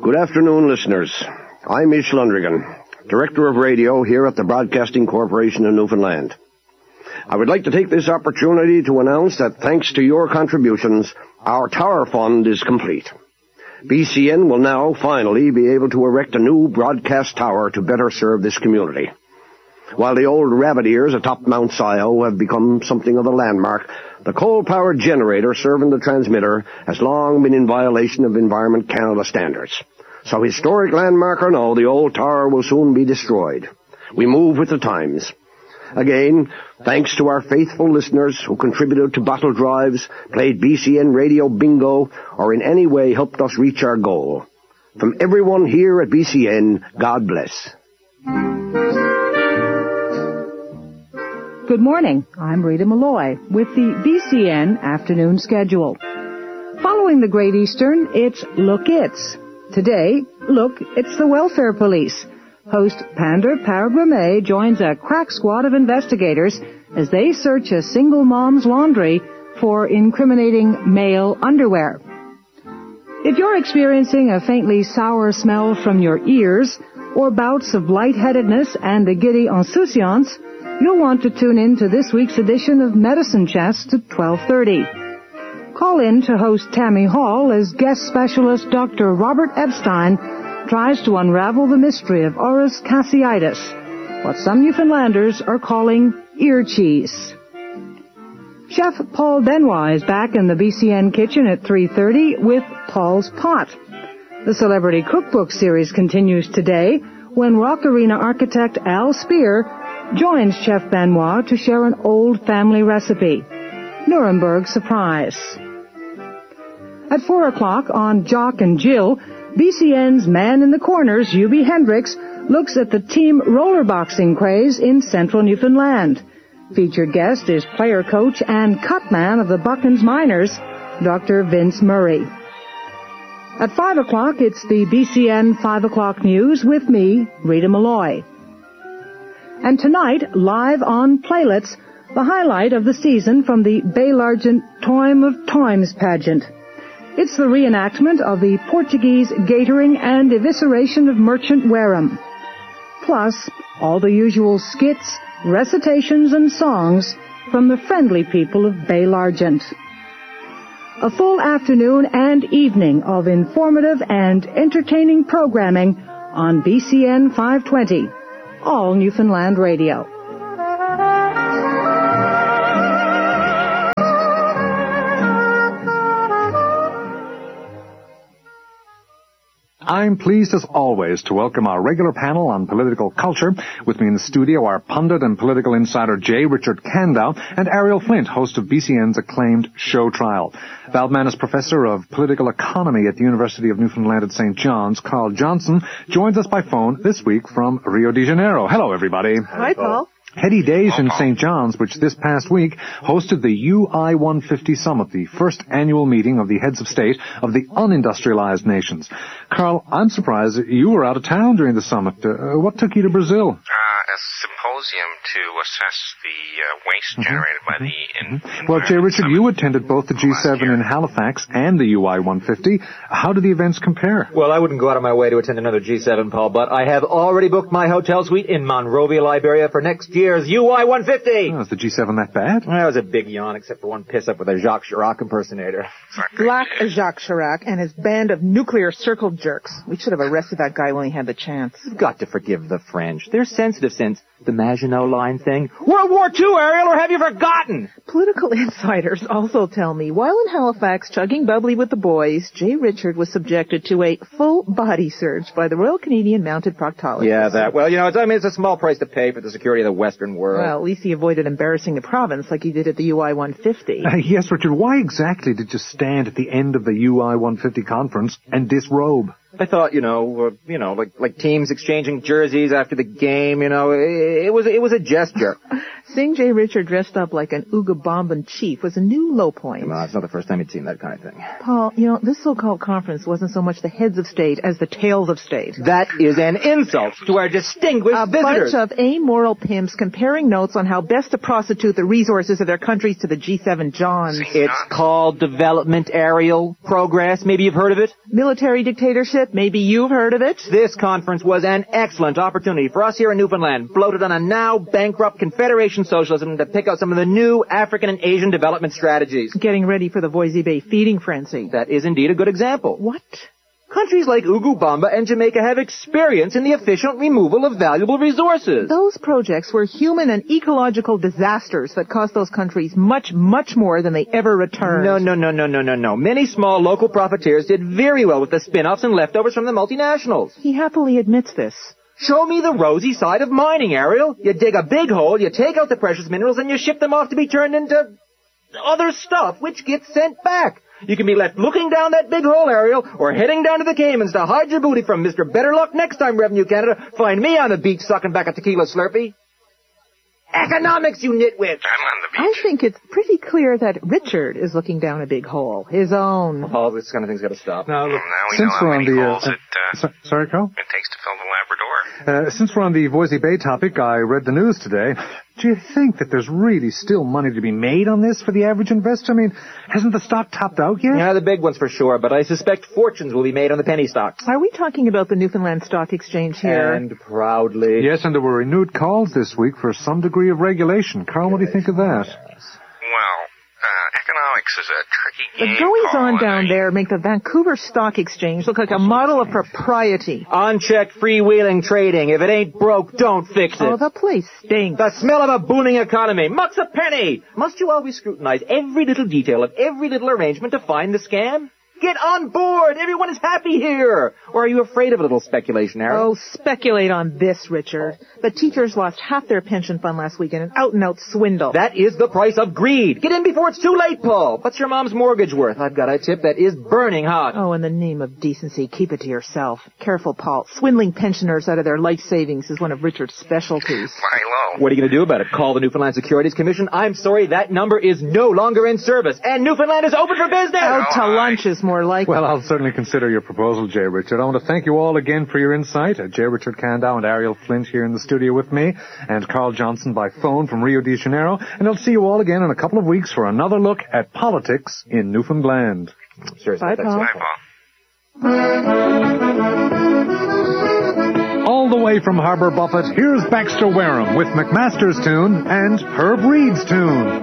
Good afternoon, listeners. I'm Ish Lundrigan, Director of Radio here at the Broadcasting Corporation of Newfoundland. I would like to take this opportunity to announce that thanks to your contributions, our tower fund is complete. BCN will now finally be able to erect a new broadcast tower to better serve this community. While the old rabbit ears atop Mount Sion have become something of a landmark, the coal-powered generator serving the transmitter has long been in violation of Environment Canada standards. So historic landmark or no, the old tower will soon be destroyed. We move with the times. Again, thanks to our faithful listeners who contributed to bottle drives, played BCN Radio Bingo, or in any way helped us reach our goal. From everyone here at BCN, God bless. Good morning. I'm Rita Malloy with the BCN afternoon schedule. Following the Great Eastern, it's Look It's. Today, look, it's the Welfare Police. Host Pander Paragrame joins a crack squad of investigators as they search a single mom's laundry for incriminating male underwear. If you're experiencing a faintly sour smell from your ears or bouts of lightheadedness and a giddy insouciance, you'll want to tune in to this week's edition of Medicine Chest at 12:30. Call in to host Tammy Hall as guest specialist Dr. Robert Epstein tries to unravel the mystery of Oris cassiitis, what some Newfoundlanders are calling ear cheese. Chef Paul Benoit is back in the BCN kitchen at 3:30 with Paul's Pot. The Celebrity Cookbook series continues today when Rock Arena architect Al Spear joins Chef Benoit to share an old family recipe, Nuremberg Surprise. At 4 o'clock on Jock and Jill, BCN's Man in the Corners, Hubie Hendricks, looks at the team rollerboxing craze in central Newfoundland. Featured guest is player coach and cutman of the Buckens Miners, Dr. Vince Murray. At 5 o'clock, it's the BCN 5 o'clock news with me, Rita Malloy. And tonight, live on Playlets, the highlight of the season from the Baillargent Toime of Toimes pageant. It's the reenactment of the Portuguese gaitering and evisceration of Merchant Wareham. Plus, all the usual skits, recitations, and songs from the friendly people of Baillargent. A full afternoon and evening of informative and entertaining programming on BCN 520, all Newfoundland Radio. I'm pleased as always to welcome our regular panel on political culture. With me in the studio are pundit and political insider J. Richard Candow and Ariel Flint, host of BCN's acclaimed Show Trial. Val Manis, professor of political economy at the University of Newfoundland at St. John's, Carl Johnson, joins us by phone this week from Rio de Janeiro. Hello, everybody. Hi, Paul. Heady days in St. John's, which this past week hosted the UI 150 Summit, the first annual meeting of the heads of state of the unindustrialized nations. Carl, I'm surprised you were out of town during the summit. What took you to Brazil? A symposium to assess the waste generated by the... Well, J. Richard, you attended both the G7 in Halifax and the UI 150. How do the events compare? Well, I wouldn't go out of my way to attend another G7, Paul, but I have already booked my hotel suite in Monrovia, Liberia for next year's UI 150. Oh, is the G7 that bad? Well, it was a big yawn, except for one piss-up with a Jacques Chirac impersonator. Black Jacques Chirac and his band of nuclear circle jerks. We should have arrested that guy when he had the chance. You've got to forgive the French. They're sensitive since the Maginot Line thing. World War II, Ariel, or have you forgotten? Political insiders also tell me while in Halifax chugging bubbly with the boys, J. Richard was subjected to a full body search by the Royal Canadian Mounted Proctologist. Yeah, that. Well, you know, it's a small price to pay for the security of the Western world. Well, at least he avoided embarrassing the province like he did at the UI 150. Yes, Richard, why exactly did you stand at the end of the UI 150 conference and disrobe? I thought, like teams exchanging jerseys after the game, it was a gesture. Seeing J. Richard dressed up like an Ugabamban chief was a new low point. Well, it's not the first time you'd seen that kind of thing. Paul, this so-called conference wasn't so much the heads of state as the tails of state. That is an insult to our distinguished visitors. A bunch of amoral pimps comparing notes on how best to prostitute the resources of their countries to the G7 Johns. It's called development, Ariel. Progress, maybe you've heard of it? Military dictatorship, maybe you've heard of it? This conference was an excellent opportunity for us here in Newfoundland, bloated on a now bankrupt Confederation socialism, to pick out some of the new African and Asian development strategies. Getting ready for the Voisey Bay feeding frenzy. That is indeed a good example. What? Countries like Ugubamba and Jamaica have experience in the efficient removal of valuable resources. Those projects were human and ecological disasters that cost those countries much, much more than they ever returned. No. Many small local profiteers did very well with the spin-offs and leftovers from the multinationals. He happily admits this. Show me the rosy side of mining, Ariel. You dig a big hole, you take out the precious minerals, and you ship them off to be turned into other stuff, which gets sent back. You can be left looking down that big hole, Ariel, or heading down to the Caymans to hide your booty from Mr. Better Luck next time, Revenue Canada. Find me on the beach sucking back a tequila Slurpee. Economics, you nitwit! I'm on the beach. I think it's pretty clear that Richard is looking down a big hole. His own. Oh, this kind of thing's got to stop. Now, look, Now we since know how we're on many the holes sorry, Carl. it takes to fill the Labrador. Since we're on the Voisey Bay topic, I read the news today. Do you think that there's really still money to be made on this for the average investor? I mean, hasn't the stock topped out yet? Yeah, the big ones for sure, but I suspect fortunes will be made on the penny stocks. Are we talking about the Newfoundland Stock Exchange here? And proudly. Yes, and there were renewed calls this week for some degree of regulation. Carl, what do you think of that? Well, economics is a tricky The game. goings-on Paul, down and there make the Vancouver Stock Exchange look like a model of propriety. Unchecked freewheeling trading. If it ain't broke, don't fix it. Oh, the place stinks. The smell of a booming economy. Muck's a penny. Must you always scrutinize every little detail of every little arrangement to find the scam? Get on board. Everyone is happy here. Or are you afraid of a little speculation, Harry? Oh, speculate on this, Richard. The teachers lost half their pension fund last week in an out-and-out swindle. That is the price of greed. Get in before it's too late, Paul. What's your mom's mortgage worth? I've got a tip that is burning hot. Oh, in the name of decency, keep it to yourself. Careful, Paul. Swindling pensioners out of their life savings is one of Richard's specialties. Fly low. What are you going to do about it? Call the Newfoundland Securities Commission? I'm sorry, that number is no longer in service, and Newfoundland is open for business. Out to lunch is more like. Well, I'll certainly consider your proposal, J. Richard. I want to thank you all again for your insight. J. Richard Candow and Ariel Flint here in the studio with me, and Carl Johnson by phone from Rio de Janeiro. And I'll see you all again in a couple of weeks for another look at politics in Newfoundland. Seriously, Bye, that's Paul. it. Bye, Paul. All the way from Harbour Buffet, here's Baxter Wareham with McMaster's tune and Herb Reed's tune.